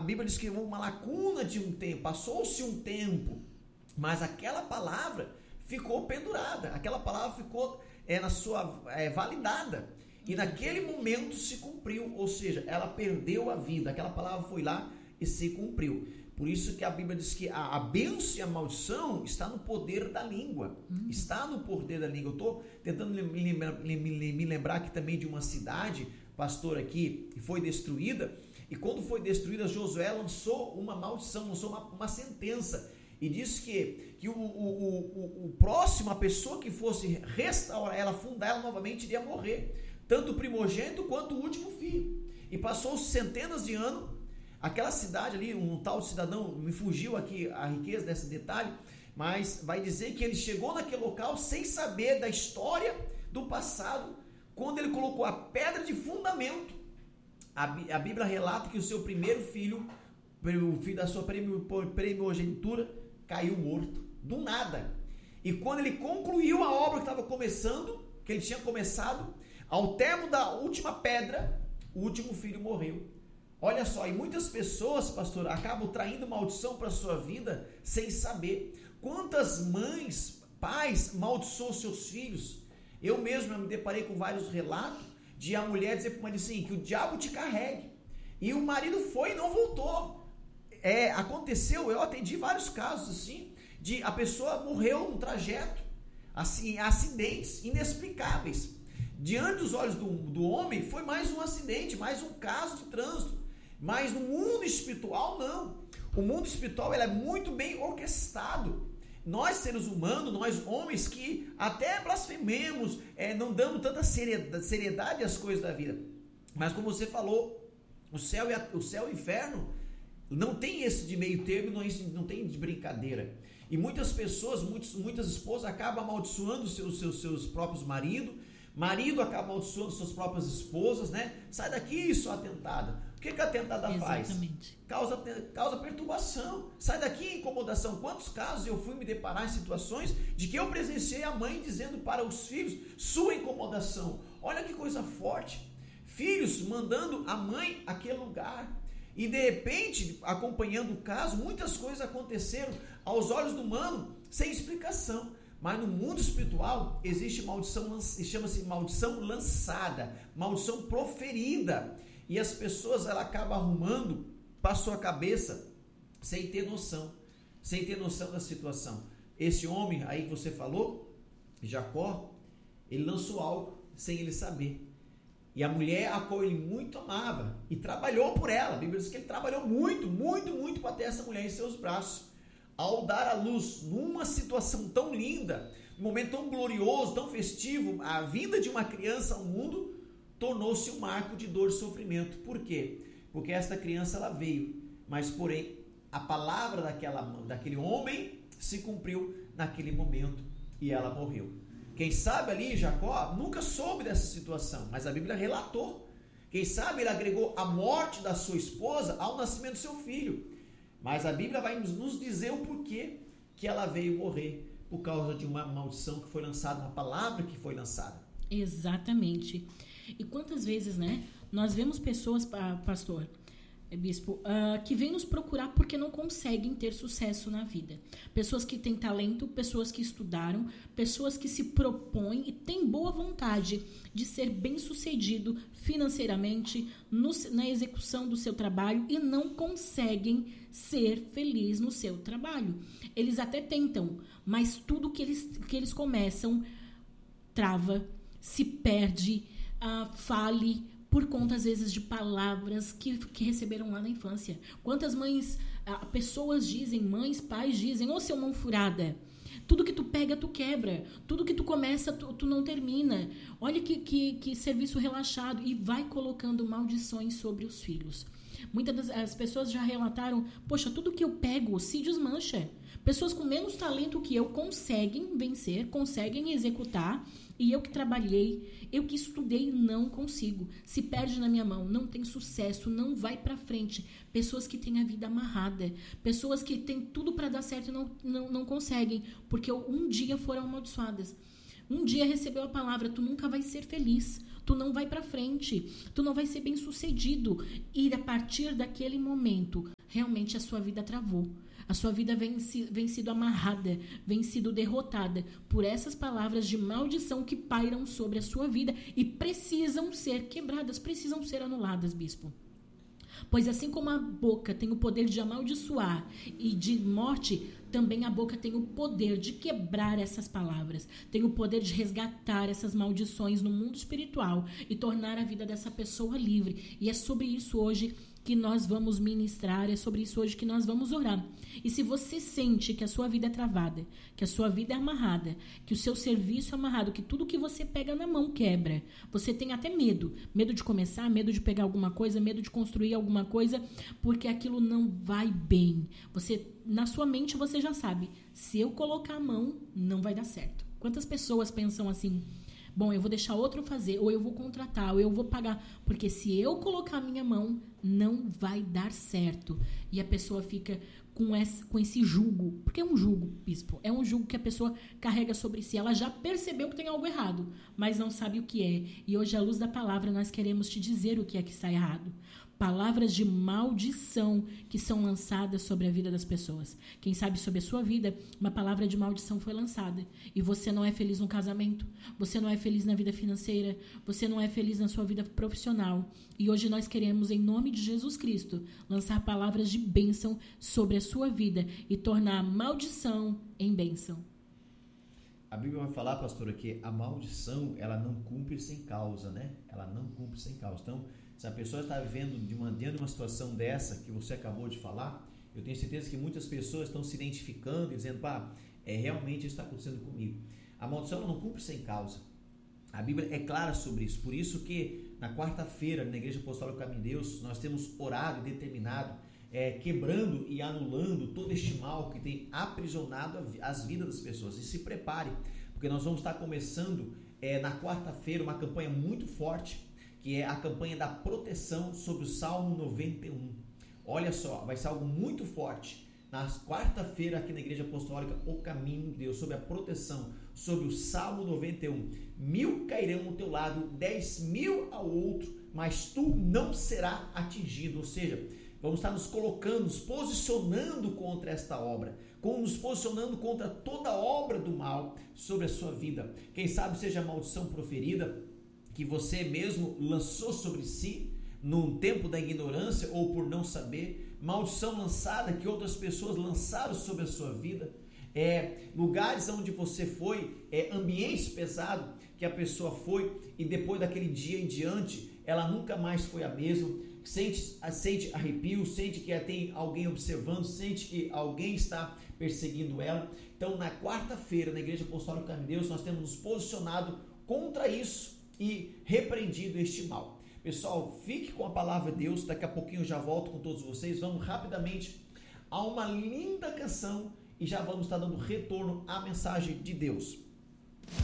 Bíblia diz que houve uma lacuna de um tempo, passou-se um tempo, mas aquela palavra ficou pendurada, aquela palavra ficou validada, e naquele momento se cumpriu, ou seja, ela perdeu a vida, aquela palavra foi lá e se cumpriu. Por isso que a Bíblia diz que a bênção e a maldição está no poder da língua. Está no poder da língua. Eu estou tentando me lembrar aqui também de uma cidade, pastor, aqui, que foi destruída. E quando foi destruída, Josué lançou uma maldição, lançou uma sentença. E disse que o próximo, a pessoa que fosse restaurar ela, fundar ela novamente, iria morrer. Tanto o primogênito quanto o último filho. E passou centenas de anos. Aquela cidade ali, um tal cidadão, me fugiu aqui a riqueza desse detalhe, mas vai dizer que ele chegou naquele local sem saber da história do passado, quando ele colocou a pedra de fundamento. A Bíblia relata que o seu primeiro filho, o filho da sua primogenitura, caiu morto, do nada. E quando ele concluiu a obra que estava começando, que ele tinha começado, ao termo da última pedra, o último filho morreu. Olha só, e muitas pessoas, pastor, acabam traindo maldição para a sua vida sem saber. Quantas mães, pais maldiçoam seus filhos? Eu mesmo me deparei com vários relatos de a mulher dizer para o marido assim, que o diabo te carregue. E o marido foi e não voltou. Aconteceu, eu atendi vários casos assim, de a pessoa morreu no trajeto, assim, acidentes inexplicáveis. Diante dos olhos do homem, foi mais um acidente, mais um caso de trânsito. Mas no mundo espiritual, não. O mundo espiritual ele é muito bem orquestrado. Nós, seres humanos, nós homens que até blasfememos, não damos tanta seriedade às coisas da vida. Mas como você falou, o céu e o inferno não tem esse de meio termo, não tem de brincadeira. E muitas pessoas, muitas esposas acabam amaldiçoando seus próprios marido acaba amaldiçoando suas próprias esposas, né? Sai daqui, sua atentada. O que a atentada Exatamente. faz? Causa perturbação. Sai daqui, incomodação. Quantos casos eu fui me deparar em situações de que eu presenciei a mãe dizendo para os filhos, sua incomodação. Olha que coisa forte. Filhos mandando a mãe àquele lugar. E de repente, acompanhando o caso, muitas coisas aconteceram aos olhos do humano sem explicação. Mas no mundo espiritual existe maldição, chama-se maldição lançada, maldição proferida. E as pessoas ela acabam arrumando para a sua cabeça sem ter noção da situação. Esse homem aí que você falou, Jacó, ele lançou algo sem ele saber. E a mulher a qual ele muito amava e trabalhou por ela. A Bíblia diz que ele trabalhou muito, muito, muito para ter essa mulher em seus braços. Ao dar à luz, numa situação tão linda, num momento tão glorioso, tão festivo, a vinda de uma criança ao mundo tornou-se um marco de dor e sofrimento. Por quê? Porque esta criança ela veio, mas porém a palavra daquele homem se cumpriu naquele momento e ela morreu. Quem sabe ali Jacó nunca soube dessa situação, mas a Bíblia relatou. Quem sabe ele agregou a morte da sua esposa ao nascimento do seu filho. Mas a Bíblia vai nos dizer o porquê que ela veio morrer, por causa de uma maldição que foi lançada, uma palavra que foi lançada. Exatamente. E quantas vezes, né, nós vemos pessoas, pastor, bispo, que vêm nos procurar porque não conseguem ter sucesso na vida. Pessoas que têm talento, pessoas que estudaram, pessoas que se propõem e têm boa vontade de ser bem-sucedido financeiramente, na execução do seu trabalho e não conseguem ser feliz no seu trabalho. Eles até tentam, mas tudo que eles começam trava, se perde, fale por conta, às vezes, de palavras que receberam lá na infância. Quantas pessoas dizem, mães, pais dizem, ô seu mão furada, tudo que tu pega, tu quebra, tudo que tu começa, tu não termina. Olha que serviço relaxado, e vai colocando maldições sobre os filhos. Muitas das pessoas já relataram, poxa, tudo que eu pego se desmancha. Pessoas com menos talento que eu conseguem vencer, conseguem executar, e eu que trabalhei, eu que estudei, não consigo. Se perde na minha mão, não tem sucesso, não vai pra frente. Pessoas que têm a vida amarrada, pessoas que têm tudo para dar certo e não conseguem, porque um dia foram amaldiçoadas. Um dia recebeu a palavra, tu nunca vai ser feliz, tu não vai para frente, tu não vai ser bem sucedido. E a partir daquele momento, realmente a sua vida travou. A sua vida vem sido amarrada, vem sido derrotada por essas palavras de maldição que pairam sobre a sua vida e precisam ser quebradas, precisam ser anuladas, bispo. Pois assim como a boca tem o poder de amaldiçoar e de morte, também a boca tem o poder de quebrar essas palavras, tem o poder de resgatar essas maldições no mundo espiritual e tornar a vida dessa pessoa livre. E é sobre isso hoje que nós vamos ministrar, é sobre isso hoje que nós vamos orar. E se você sente que a sua vida é travada, que a sua vida é amarrada, que o seu serviço é amarrado, que tudo que você pega na mão quebra, você tem até medo de começar, medo de pegar alguma coisa, medo de construir alguma coisa, porque aquilo não vai bem. Você, na sua mente você já sabe, se eu colocar a mão, não vai dar certo. Quantas pessoas pensam assim: bom, eu vou deixar outro fazer, ou eu vou contratar, ou eu vou pagar, porque se eu colocar a minha mão, não vai dar certo. E a pessoa fica com esse jugo, porque é um jugo, bispo, é um jugo que a pessoa carrega sobre si. Ela já percebeu que tem algo errado, mas não sabe o que é. E hoje, à luz da palavra, nós queremos te dizer o que é que está errado. Palavras de maldição que são lançadas sobre a vida das pessoas. Quem sabe sobre a sua vida, uma palavra de maldição foi lançada e você não é feliz no casamento, você não é feliz na vida financeira, você não é feliz na sua vida profissional. E hoje nós queremos, em nome de Jesus Cristo, lançar palavras de bênção sobre a sua vida e tornar a maldição em bênção. A Bíblia vai falar, pastora, que a maldição, ela não cumpre sem causa, né? Ela não cumpre sem causa. Então, se a pessoa está vivendo diante de uma situação dessa que você acabou de falar, eu tenho certeza que muitas pessoas estão se identificando e dizendo: realmente isso está acontecendo comigo. A maldição não cumpre sem causa. A Bíblia é clara sobre isso. Por isso que na quarta-feira, na Igreja Apostólica Caminho de Deus, nós temos orado e determinado, quebrando e anulando todo este mal que tem aprisionado as vidas das pessoas. E se prepare, porque nós vamos estar começando na quarta-feira uma campanha muito forte, que é a campanha da proteção sobre o Salmo 91. Olha só, vai ser algo muito forte. Na quarta-feira, aqui na Igreja Apostólica, o Caminho de Deus, sobre a proteção, sobre o Salmo 91. 1000 cairão ao teu lado, 10.000 ao outro, mas tu não serás atingido. Ou seja, vamos estar nos colocando, nos posicionando contra esta obra, nos posicionando contra toda obra do mal sobre a sua vida. Quem sabe seja a maldição proferida que você mesmo lançou sobre si num tempo da ignorância ou por não saber, maldição lançada que outras pessoas lançaram sobre a sua vida, lugares onde você foi, ambientes pesados que a pessoa foi e depois daquele dia em diante, ela nunca mais foi a mesma, sente arrepio, sente que tem alguém observando, sente que alguém está perseguindo ela. Então, na quarta-feira, na Igreja Apostólica Caminho de Deus, nós temos nos posicionado contra isso e repreendido este mal. Pessoal, fique com a palavra de Deus, daqui a pouquinho eu já volto com todos vocês, vamos rapidamente a uma linda canção e já vamos estar dando retorno à mensagem de Deus.